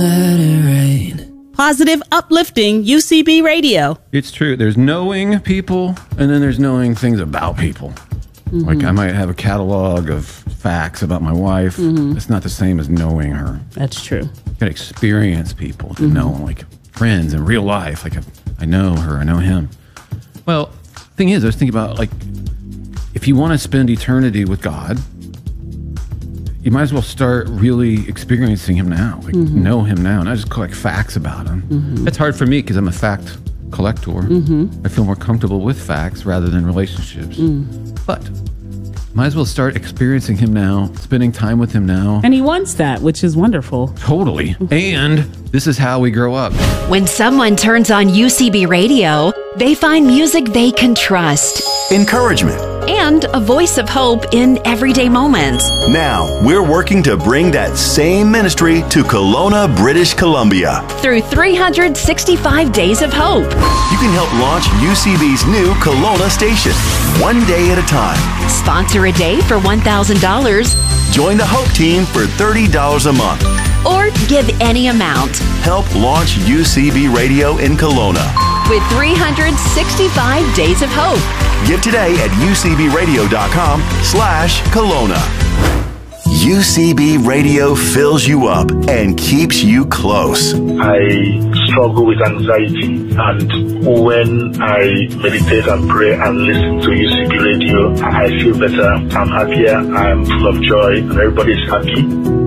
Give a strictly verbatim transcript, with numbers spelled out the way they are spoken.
Let it rain. Positive, uplifting U C B radio. It's true. There's knowing people, and then there's knowing things about people. Mm-hmm. Like I might have a catalog of facts about my wife. Mm-hmm. It's not the same as knowing her. That's true. You gotta experience people to mm-hmm. know, like friends in real life. Like I, I know her, I know him. Well, thing is, I was thinking about, like, if you want to spend eternity with God, you might as well start really experiencing him now, like mm-hmm. know him now, not just collect facts about him. Mm-hmm. It's hard for me because I'm a fact collector. Mm-hmm. I feel more comfortable with facts rather than relationships. Mm. But might as well start experiencing him now, spending time with him now. And he wants that, which is wonderful. Totally. And this is how we grow up. When someone turns on U C B radio, they find music they can trust. Encouragement. And a voice of hope in everyday moments. Now, we're working to bring that same ministry to Kelowna, British Columbia. Through three hundred sixty-five Days of Hope. You can help launch U C B's new Kelowna station, one day at a time. Sponsor a day for one thousand dollars. Join the Hope team for thirty dollars a month. Or give any amount. Help launch U C B Radio in Kelowna. With three hundred sixty-five Days of Hope. Give today at ucbradio.com slash Kelowna. U C B Radio fills you up and keeps you close. I struggle with anxiety, and when I meditate and pray and listen to U C B Radio, I feel better. I'm happier, I'm full of joy, and everybody's happy.